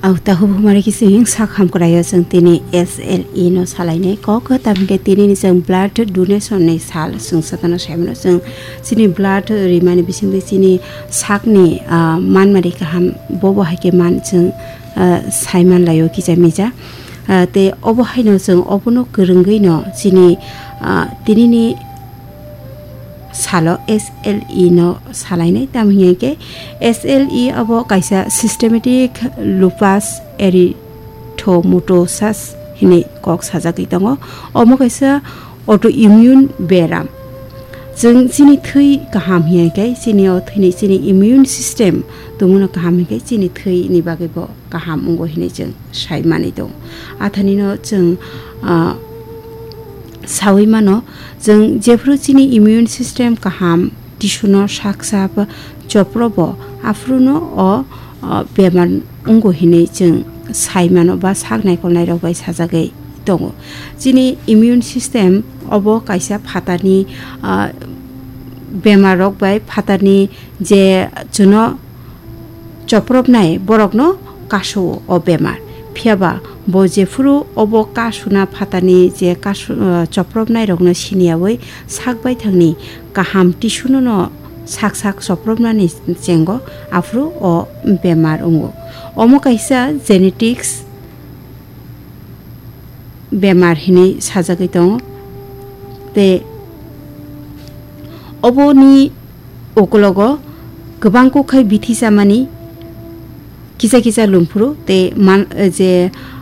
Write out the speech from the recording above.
Auta hubumari kising sakham koraya jeng tini SLE no salaine kok tamke tini ni jeng blood donation ni sal sungsatana saimno jeng sini blood rimani bising sini sakni manmari kaham bobo haike man jeng saiman layo kijamija te obo haino jeng obono kerengei no sini tini ni salo SLE no salaine tamhinge ke SLE abo kaisa systematic lupus erythematosus hine kok sajagui tongo omo kaisa autoimmune beram jeng sini thui kaham hiye ke sini o thini sini immune system tumuno kaham ke sini thui ni bage bo kaham ungo hine jeng saimani dong athani no jeng sawi mano jeng jefru chini immune system kaham tisuno saksap choprobo afruno o bemar ungo hine jeng saimano ba saknai kolnai rok bai sajagai tongo chini immune system obo kaisa phatani bemar rok bai phatani je chuno choprobnai borokno kaso o bemar phiaba bo jefru obo kasuna phatani je kasu choprobnai rokno siniawai sakbai thangni kaham tisuno no sak choprobnani chengo afru o bemar ungo omo kaisa genetics bemar hini sajagai tongo te oboni okologo gobang ko khai bithi samani kisa lumphuru te man je